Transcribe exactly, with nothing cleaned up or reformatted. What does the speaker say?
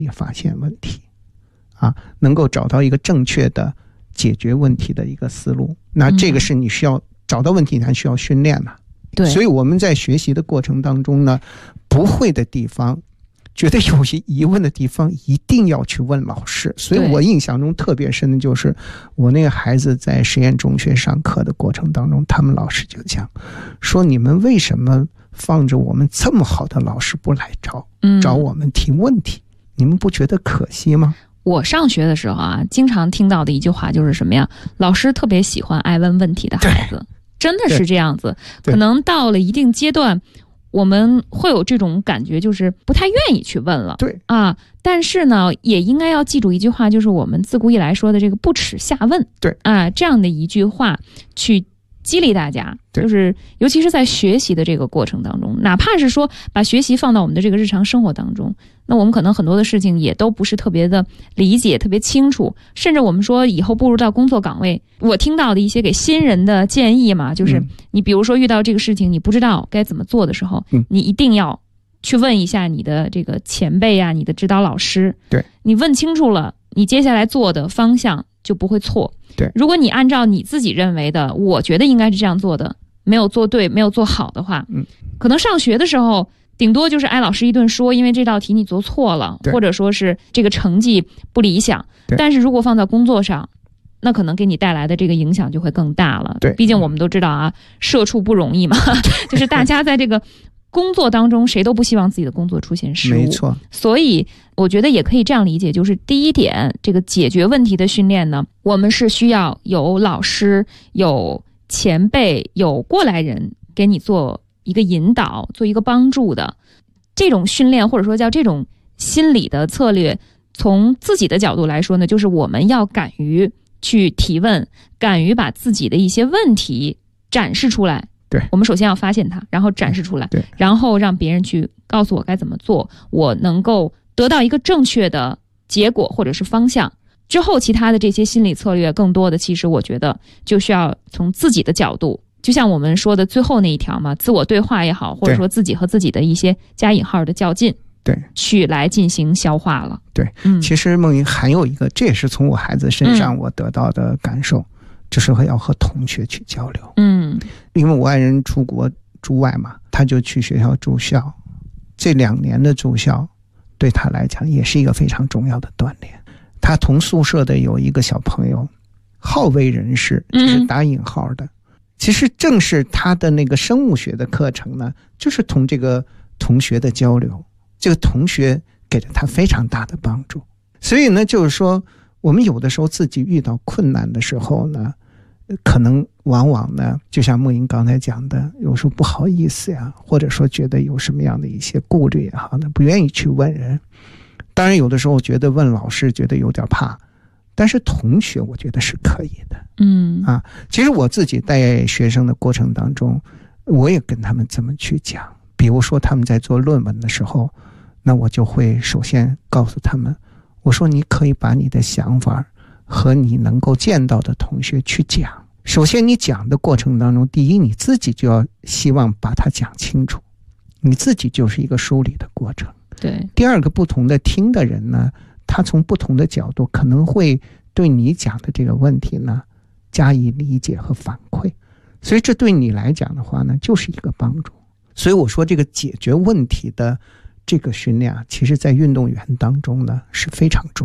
也发现问题啊，能够找到一个正确的解决问题的一个思路。那这个是你需要、嗯、找到问题还需要训练呢、啊。 对， 所以我们在学习的过程当中呢，不会的地方，觉得有些疑问的地方，一定要去问老师。所以我印象中特别深的就是我那个孩子在实验中学上课的过程当中，他们老师就讲说，你们为什么放着我们这么好的老师不来找、嗯、找我们提问题，你们不觉得可惜吗？ 我上学的时候啊，经常听到的一句话就是什么呀？老师特别喜欢爱问问题的孩子，真的是这样子。可能到了一定阶段，我们会有这种感觉，就是不太愿意去问了。 对啊，但是呢，也应该要记住一句话，就是我们自古以来说的这个不耻下问。 对啊，这样的一句话去激励大家，就是尤其是在学习的这个过程当中，哪怕是说把学习放到我们的这个日常生活当中，那我们可能很多的事情也都不是特别的理解特别清楚，甚至我们说以后步入到工作岗位，我听到的一些给新人的建议嘛，就是你比如说遇到这个事情你不知道该怎么做的时候、嗯、你一定要去问一下你的这个前辈啊，你的指导老师， 对， 你问清楚了，你接下来做的方向就不会错。 对， 如果你按照你自己认为的，我觉得应该是这样做的，没有做对，没有做好的话，嗯，可能上学的时候顶多就是挨老师一顿说，因为这道题你做错了，或者说是这个成绩不理想。但是如果放在工作上，那可能给你带来的这个影响就会更大了。 对， 毕竟我们都知道啊，社畜不容易嘛，就是大家在这个工作当中，谁都不希望自己的工作出现失误。 没错， 所以我觉得也可以这样理解，就是第一点，这个解决问题的训练呢，我们是需要有老师、有前辈、有过来人给你做一个引导、做一个帮助的。这种训练或者说叫这种心理的策略，从自己的角度来说呢，就是我们要敢于去提问，敢于把自己的一些问题展示出来。 对， 我们首先要发现它，然后展示出来， 对， 然后让别人去告诉我该怎么做，我能够得到一个正确的结果或者是方向。之后其他的这些心理策略，更多的其实我觉得就需要从自己的角度，就像我们说的最后那一条嘛，自我对话也好，或者说自己和自己的一些加引号的较劲， 对， 去来进行消化了。 对，嗯，其实梦莹还有一个，这也是从我孩子身上我得到的感受。嗯，就是要和同学去交流。嗯，因为我爱人出国驻外嘛，他就去学校住校，这两年的住校对他来讲也是一个非常重要的锻炼。他同宿舍的有一个小朋友好为人师，就是打引号的、嗯、其实正是他的那个生物学的课程呢，就是同这个同学的交流，这个同学给了他非常大的帮助。所以呢，就是说我们有的时候自己遇到困难的时候呢，可能往往呢，就像梦莹刚才讲的，有时候不好意思呀，或者说觉得有什么样的一些顾虑也好呢，不愿意去问人。当然有的时候觉得问老师觉得有点怕，但是同学我觉得是可以的。嗯啊，其实我自己带学生的过程当中，我也跟他们这么去讲。比如说他们在做论文的时候，那我就会首先告诉他们，我说你可以把你的想法和你能够见到的同学去讲。首先你讲的过程当中，第一你自己就要希望把它讲清楚，你自己就是一个梳理的过程。 对。 第二个，不同的听的人呢，他从不同的角度可能会对你讲的这个问题呢加以理解和反馈，所以这对你来讲的话呢就是一个帮助。所以我说这个解决问题的这个训练啊，其实在运动员当中呢是非常重要的。